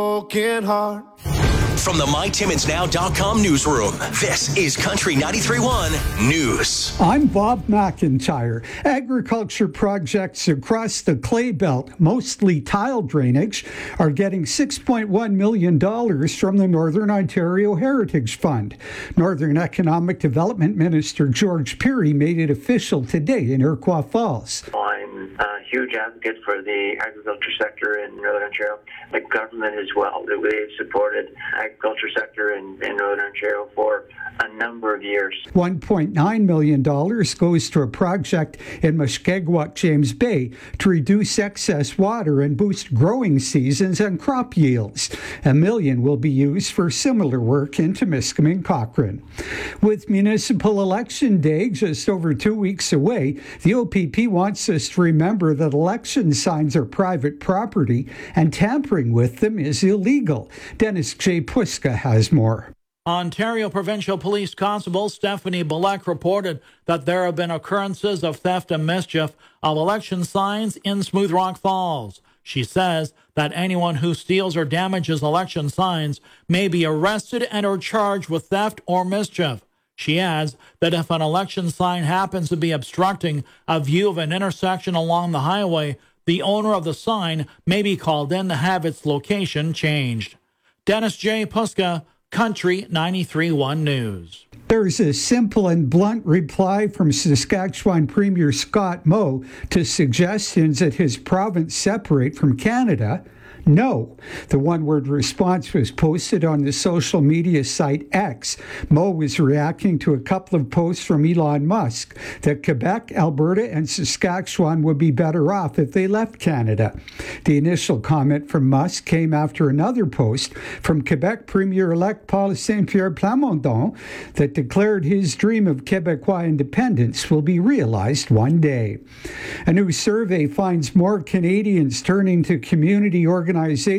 broken heart. From the MyTimmonsNow.com newsroom, this is Country 93.1 News. I'm Bob McIntyre. Agriculture projects across the Clay Belt, mostly tile drainage, are getting $6.1 million from the Northern Ontario Heritage Fund. Northern Economic Development Minister George Pirie made it official today in Iroquois Falls. I'm a huge advocate for the agriculture sector in Northern Ontario. The government as well. They've supported agriculture sector in Northern Ontario for a number of years. $1.9 million goes to a project in Mushkegowuk, James Bay to reduce excess water and boost growing seasons and crop yields. $1 million will be used for similar work in Temiskaming, Cochrane. With municipal election day just over 2 weeks away, the OPP wants us to remember that election signs are private property and tampering with them is illegal. Dennis J. Puska has more. Ontario Provincial Police Constable Stephanie Bullock reported that there have been occurrences of theft and mischief of election signs in Smooth Rock Falls. She says that anyone who steals or damages election signs may be arrested and or charged with theft or mischief. She adds that if an election sign happens to be obstructing a view of an intersection along the highway, the owner of the sign may be called in to have its location changed. Dennis J. Puska, Country 93.1 News. There's a simple and blunt reply from Saskatchewan Premier Scott Moe to suggestions that his province separate from Canada. No. The one-word response was posted on the social media site X. Moe was reacting to a couple of posts from Elon Musk that Quebec, Alberta, and Saskatchewan would be better off if they left Canada. The initial comment from Musk came after another post from Quebec Premier-elect Paul Saint-Pierre Plamondon that declared his dream of Quebecois independence will be realized one day. A new survey finds more Canadians turning to community organizations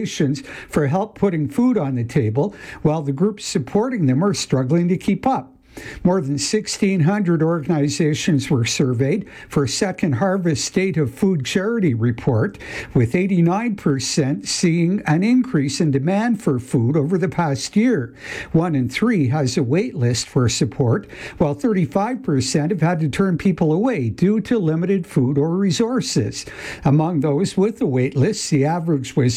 for help putting food on the table, while the groups supporting them are struggling to keep up. More than 1,600 organizations were surveyed for Second Harvest State of Food Charity report, with 89% seeing an increase in demand for food over the past year. 1 in 3 has a wait list for support, while 35% have had to turn people away due to limited food or resources. Among those with the wait list, the average was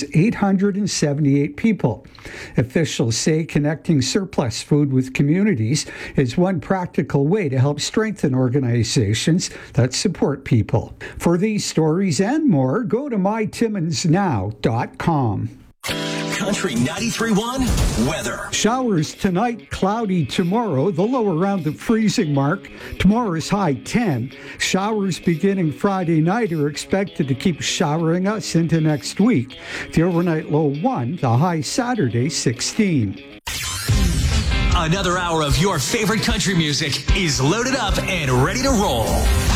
878 people. Officials say connecting surplus food with communities is one practical way to help strengthen organizations that support people. For these stories and more, go to mytimmonsnow.com. Country 93.1 weather. Showers tonight, cloudy tomorrow, the low around the freezing mark. Tomorrow's high 10. Showers beginning Friday night are expected to keep showering us into next week. The overnight low 1, the high Saturday 16. Another hour of your favorite country music is loaded up and ready to roll.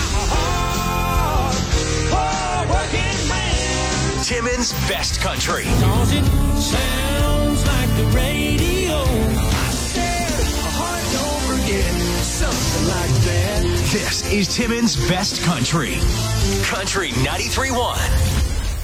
Timmons Best Country. Cause it sounds like the radio. I said, heart don't forget something like that. This is Timmons Best Country. Country 93.1.